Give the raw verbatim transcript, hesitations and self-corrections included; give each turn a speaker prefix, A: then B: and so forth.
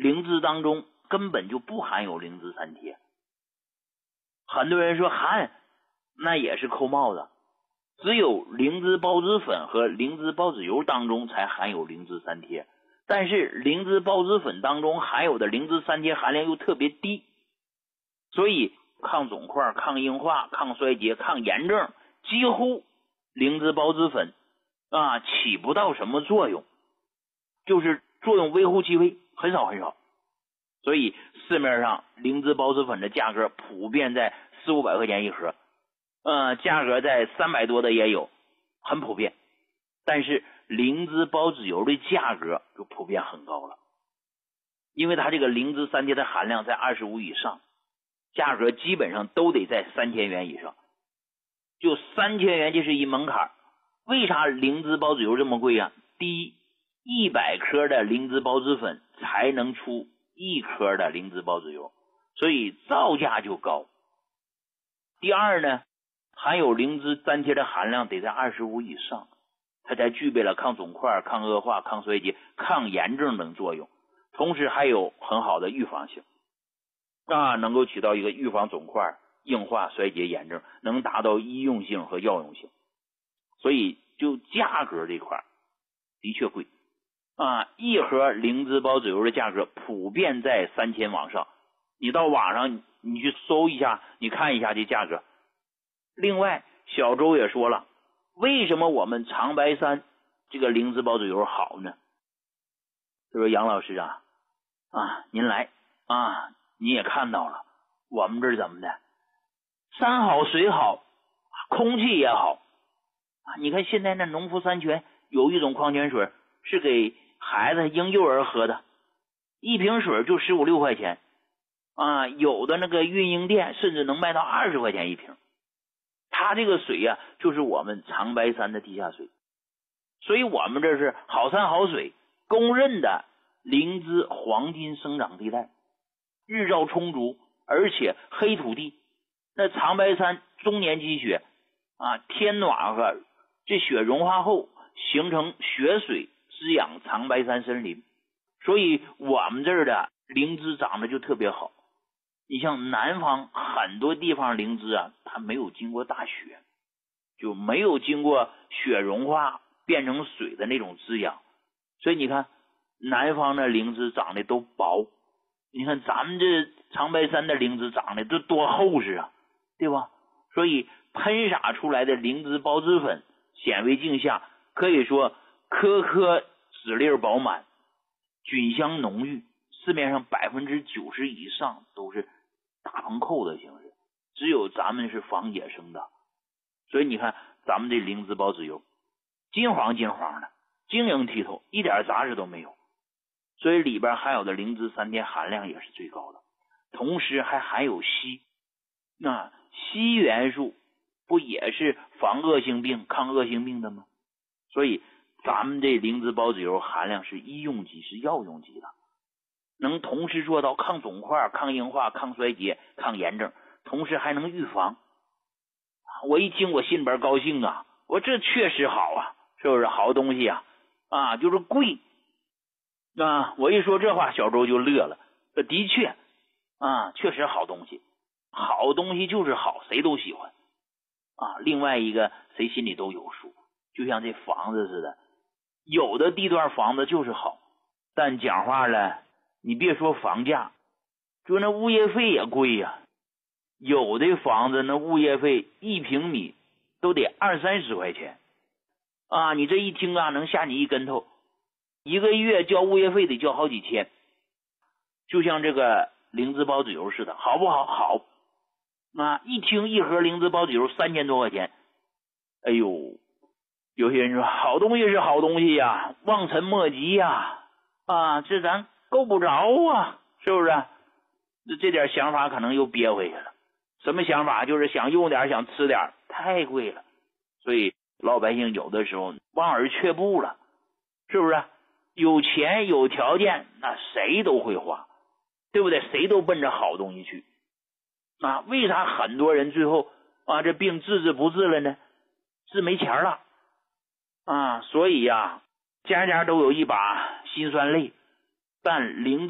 A: 灵芝当中根本就不含有灵芝三萜。很多人说含，那也是扣帽子，只有灵芝孢子粉和灵芝孢子油当中才含有灵芝三萜，但是灵芝孢子粉当中含有的灵芝三萜含量又特别低，所以抗肿块、抗硬化、抗衰竭、抗炎症几乎灵芝孢子粉啊起不到什么作用，就是作用微乎其微，很少很少。所以市面上灵芝孢子粉的价格普遍在四五百块钱一盒，呃，价格在三百多的也有，很普遍。但是灵芝孢子油的价格就普遍很高了，因为它这个灵芝三萜的含量在二十五以上，价格基本上都得在三千元以上，就三千元这是一门槛。为啥灵芝孢子油这么贵啊？第一，一百克的灵芝孢子粉才能出一颗的灵芝孢子油，所以造价就高。第二呢，含有灵芝三萜的含量得在二十五以上，它才具备了抗肿块、抗恶化、抗衰竭、抗炎症等作用，同时还有很好的预防性啊，能够起到一个预防肿块、硬化、衰竭、炎症，能达到医用性和药用性。所以就价格这块的确贵啊，一盒灵芝孢子油的价格普遍在三千往上，你到网上你去搜一下，你看一下这价格。另外小周也说了，为什么我们长白山这个灵芝孢子油好呢？他说杨老师啊啊您来啊你也看到了，我们这儿怎么的，山好水好，空气也好啊！你看现在那农夫山泉有一种矿泉水是给孩子婴幼儿喝的，一瓶水就十五六块钱啊，有的那个运营店甚至能卖到二十块钱一瓶。它这个水呀、啊，就是我们长白山的地下水，所以我们这是好山好水，公认的灵芝黄金生长地带，日照充足，而且黑土地。那长白山终年积雪啊，天暖和，这雪融化后形成雪水滋养长白山森林，所以我们这儿的灵芝长得就特别好。你像南方很多地方灵芝啊，它没有经过大雪，就没有经过雪融化变成水的那种滋养，所以你看南方的灵芝长得都薄，你看咱们这长白山的灵芝长得都多厚实啊，对吧？所以喷洒出来的灵芝孢子粉显微镜下可以说颗颗籽粒饱满，菌香浓郁，市面上百分之九十以上都是大棚扣的形式，只有咱们是仿野生的。所以你看咱们这灵芝孢子油金黄金黄的，晶莹剔透，一点杂质都没有，所以里边含有的灵芝三萜含量也是最高的，同时还含有硒。那硒元素不也是防恶性病、抗恶性病的吗？所以咱们这灵芝孢子油含量是医用级，是药用级的，能同时做到抗肿块、抗硬化、抗衰竭、抗炎症，同时还能预防。我一听我心里边高兴啊，我这确实好啊，是不是好东西啊？啊，就是贵啊！我一说这话，小周就乐了。这的确啊，确实好东西，好东西就是好，谁都喜欢啊。另外一个，谁心里都有数，就像这房子似的，有的地段房子就是好，但讲话了，你别说房价，就那物业费也贵呀、啊。有的房子那物业费一平米都得二三十块钱啊！你这一听啊，能吓你一跟头，一个月交物业费得交好几千。就像这个灵芝孢子油似的，好不好？好啊！一听一盒灵芝孢子油三千多块钱，哎呦，有些人说好东西是好东西呀，望尘莫及呀，啊，这咱够不着啊，是不是？这这点想法可能又憋回去了。什么想法？就是想用点，想吃点，太贵了，所以老百姓有的时候望而却步了，是不是？有钱有条件，那谁都会花，对不对？谁都奔着好东西去啊？为啥很多人最后啊这病治治不治了呢？治没钱了啊！所以呀、啊，家家都有一把辛酸泪，但灵